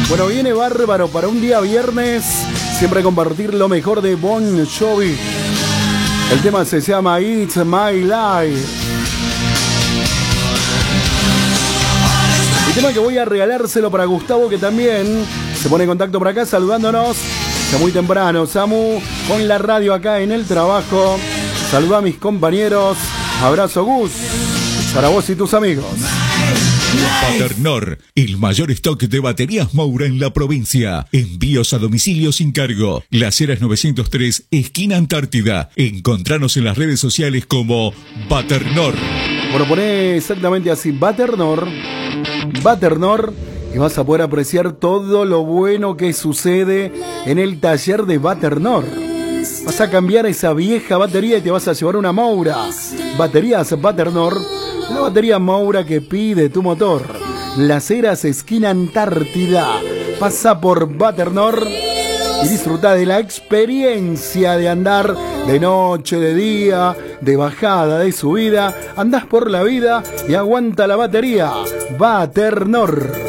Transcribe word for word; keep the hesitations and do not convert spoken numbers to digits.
Bueno, viene bárbaro para un día viernes. Siempre compartir lo mejor de Bon Jovi. El tema se llama It's My Life. El tema que voy a regalárselo para Gustavo, que también se pone en contacto por acá saludándonos. Está muy temprano, Samu, con la radio acá en el trabajo. Saluda a mis compañeros. Abrazo, Gus, para vos y tus amigos. Paternor, el mayor stock de baterías Moura en la provincia. Envíos a domicilio sin cargo. Las Heras novecientos tres, esquina Antártida. Encontranos en las redes sociales como Paternor. Bueno, poné exactamente así, Paternor. Paternor. Y vas a poder apreciar todo lo bueno que sucede en el taller de Paternor. Vas a cambiar esa vieja batería y te vas a llevar una Moura. Baterías Paternor, la batería Moura que pide tu motor. Las Heras esquina Antártida. Pasa por Paternor y disfruta de la experiencia de andar de noche, de día, de bajada, de subida. Andás por la vida y aguanta la batería. Paternor.